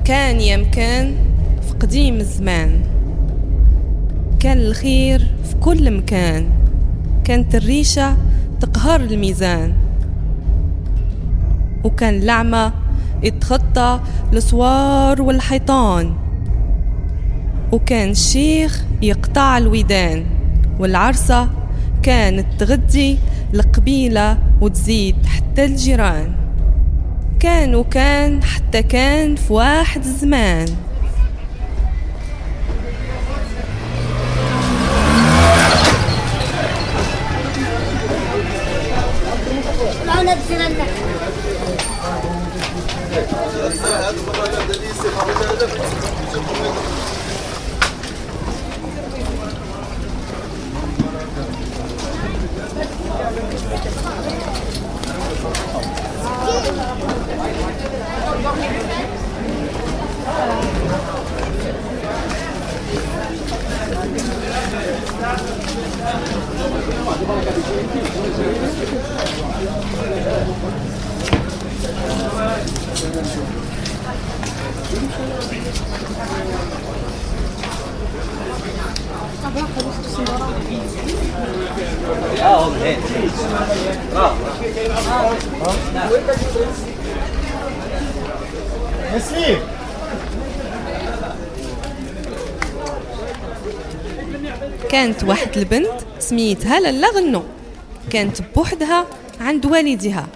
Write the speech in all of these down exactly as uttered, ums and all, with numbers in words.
كان يمكن في قديم الزمان كان الخير في كل مكان، كانت الريشة تقهر الميزان، وكان الأعمى يتخطى الأسوار والحيطان، وكان الشيخ يقطع الودان، والعرسة كانت تغدي القبيلة وتزيد حتى الجيران. كان وكان حتى كان في واحد الزمان كانت واحد البنت سميتها لالا غنو، كانت بوحدها عند والدها،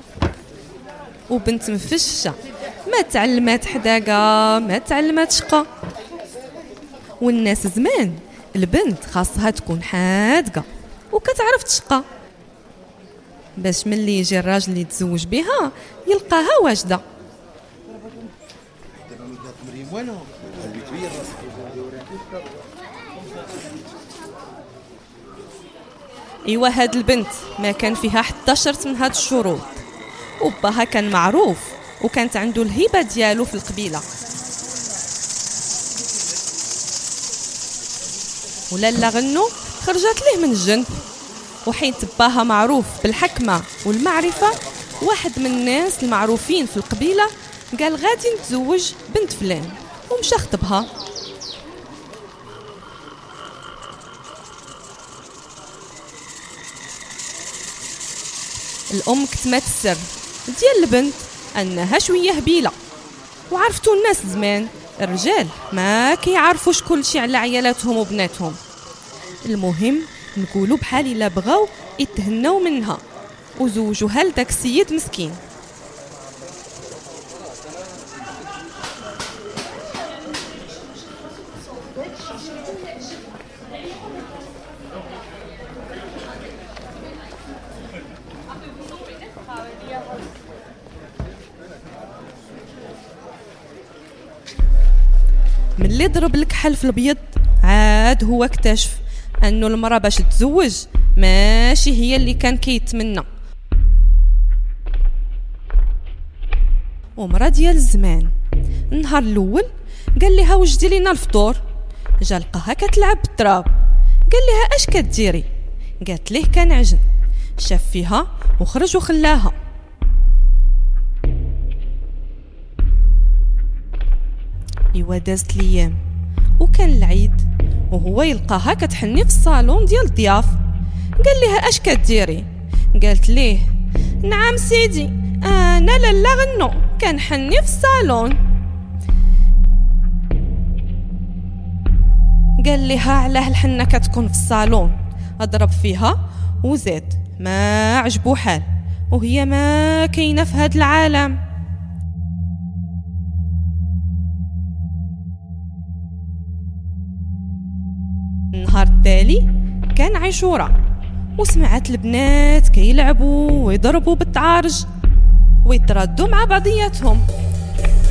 وبنت مفشة ما تعلمات حداقة ما تعلمات شقة. والناس زمان البنت خاصها تكون حادقة وكتعرف تشقى باش ملي يجي الراجل اللي يتزوج بها يلقاها واجدة. ايوا هاد البنت ما كان فيها حتى شرط من هاد الشروط، وباها كان معروف وكانت عنده الهبة ديالو في القبيلة. ولالا غنو خرجت ليه من الجن، وحين تباها معروف بالحكمة والمعرفة، واحد من الناس المعروفين في القبيلة قال غادي نتزوج بنت فلان، ومشى خطبها. الأم كتمات السر ديال البنت أنها شوية هبيلة، وعرفتوا الناس زمان الرجال ما كيعرفوش كل شيء على عيالاتهم وبناتهم. المهم نقولوا بحال إلا بغاو يتهنوا منها وزوجوها لداك السيد مسكين. ملي ضرب الكحل في البيض عاد هو اكتشف انه المرأة باش تتزوج ماشي هي اللي كان كيتمنى. ومرأة ديال الزمان النهار الاول قال لها وجدي لينا الفطور، جا لقاها كتلعب بالتراب، قال لها اش كديري؟ قالت ليه كنعجن، شاف فيها وخرج وخلاها. ايوا دازت الايام وكان العيد، وهو يلقاها كتحني في الصالون ديال الضياف، قال لها اش كديري؟ قالت ليه نعم سيدي انا لالا غنو كنحني في الصالون. قال لها علاه الحنه كتكون في الصالون؟ اضرب فيها وزاد ما عجبو حال، وهي ما كاينه في هذا العالم. النهار التالي كان عاشوراء، وسمعت البنات كيلعبوا ويضربوا بالتعارج ويتردوا مع بعضياتهم.